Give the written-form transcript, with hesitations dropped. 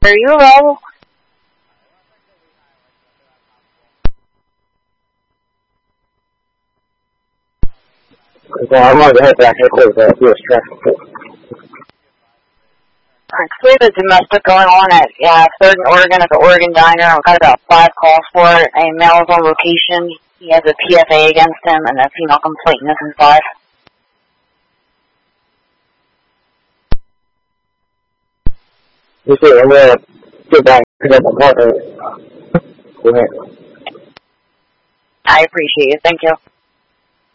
are you available? I wanted to head back headquarters to do a traffic report. Alright, we have a domestic going on at 3rd and Oregon at the Oregon Diner. We've got about 5 calls for it. A male is on location. He has a PFA against him, and a female complaint missing 5. You see, I'm going to get back and pick up my partner. Go ahead. I appreciate it. Thank you.